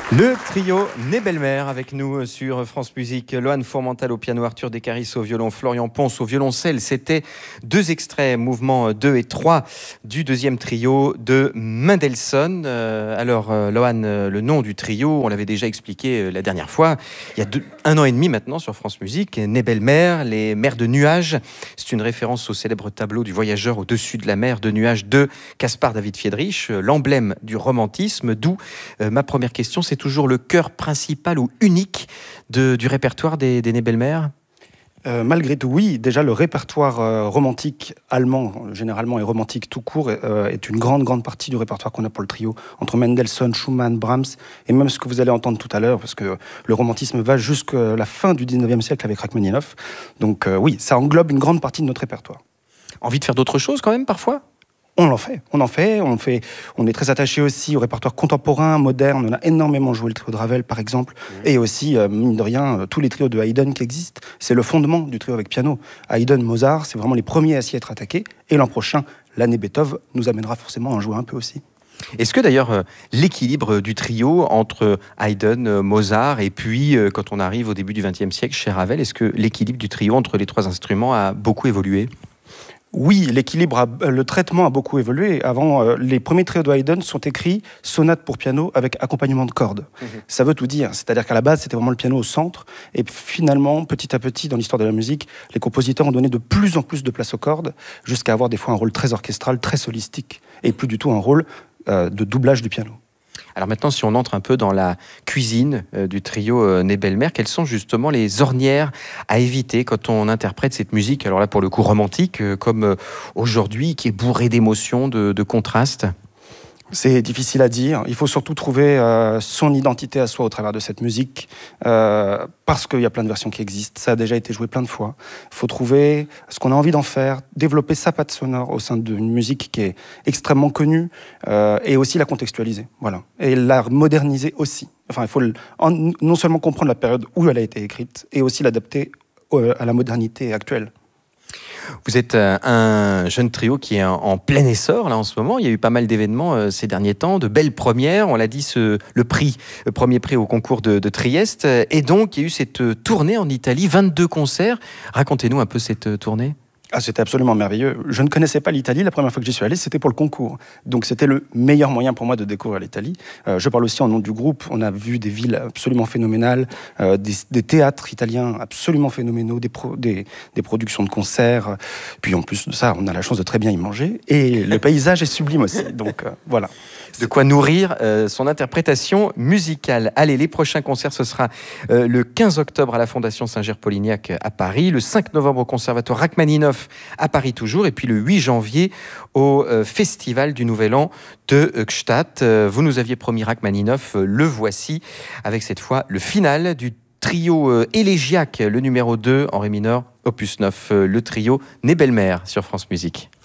Le trio Né-Belle-Mère avec nous sur France Musique. Loan Fourmental au piano, Arthur Descaris au violon, Florian Ponce au violoncelle. C'était deux extraits, mouvements 2 et 3 du deuxième trio de Mendelssohn. Loan, le nom du trio, on l'avait déjà expliqué la dernière fois, il y a 1 an et demi maintenant sur France Musique. Né-Belle-Mère, les mers de nuages. C'est une référence au célèbre tableau du voyageur au-dessus de la mer de nuages de Caspar David Friedrich, l'emblème du romantisme, d'où ma première question, c'est toujours le cœur principal ou unique du répertoire des Né-Belle-Mère ? Malgré tout, oui. Déjà, le répertoire romantique allemand, généralement, et romantique tout court, est une grande partie du répertoire qu'on a pour le trio, entre Mendelssohn, Schumann, Brahms, et même ce que vous allez entendre tout à l'heure, parce que le romantisme va jusqu'à la fin du 19e siècle avec Rachmaninoff. Donc oui, ça englobe une grande partie de notre répertoire. Envie de faire d'autres choses quand même, parfois ? On est très attaché aussi au répertoire contemporain, moderne. On a énormément joué le trio de Ravel, par exemple, et aussi, mine de rien, tous les trios de Haydn qui existent. C'est le fondement du trio avec piano. Haydn, Mozart, c'est vraiment les premiers à s'y être attaqués. Et l'an prochain, l'année Beethoven nous amènera forcément à en jouer un peu aussi. Est-ce que d'ailleurs l'équilibre du trio entre Haydn, Mozart et puis quand on arrive au début du XXe siècle chez Ravel, est-ce que l'équilibre du trio entre les trois instruments a beaucoup évolué ? Oui, le traitement a beaucoup évolué. Avant, les premiers trios de Haydn sont écrits sonates pour piano avec accompagnement de cordes. Ça veut tout dire. C'est-à-dire qu'à la base, c'était vraiment le piano au centre. Et finalement, petit à petit, dans l'histoire de la musique, les compositeurs ont donné de plus en plus de place aux cordes, jusqu'à avoir des fois un rôle très orchestral, très solistique, et plus du tout un rôle de doublage du piano. Alors maintenant, si on entre un peu dans la cuisine du trio Né-Belle-Mère, quelles sont justement les ornières à éviter quand on interprète cette musique, alors là pour le coup romantique, comme aujourd'hui, qui est bourrée d'émotions, de contrastes ? C'est difficile à dire. Il faut surtout trouver son identité à soi au travers de cette musique, parce qu'il y a plein de versions qui existent. Ça a déjà été joué plein de fois. Il faut trouver ce qu'on a envie d'en faire, développer sa patte sonore au sein d'une musique qui est extrêmement connue, et aussi la contextualiser. Voilà. Et la moderniser aussi. Enfin, il faut non seulement comprendre la période où elle a été écrite, et aussi l'adapter à la modernité actuelle. Vous êtes un jeune trio qui est en plein essor là en ce moment. Il y a eu pas mal d'événements ces derniers temps, de belles premières. On l'a dit, le premier prix au concours de Trieste. Et donc, il y a eu cette tournée en Italie, 22 concerts. Racontez-nous un peu cette tournée. C'était absolument merveilleux. Je ne connaissais pas l'Italie. La première fois que j'y suis allé, c'était pour le concours. Donc c'était le meilleur moyen pour moi de découvrir l'Italie. Je parle aussi en nom du groupe. On a vu des villes absolument phénoménales, des théâtres italiens absolument phénoménaux, des productions de concerts. Puis en plus de ça, on a la chance de très bien y manger. Et le paysage est sublime aussi. Donc voilà. De quoi nourrir son interprétation musicale. Allez, les prochains concerts, ce sera le 15 octobre à la Fondation Saint-Ger-Polignac à Paris, le 5 novembre au Conservatoire Rachmaninoff à Paris toujours, et puis le 8 janvier au Festival du Nouvel An de Gstaad. Vous nous aviez promis Rachmaninoff, le voici, avec cette fois le final du trio élégiaque, le numéro 2 en ré mineur, opus 9, le trio Né-Belle-Mère sur France Musique.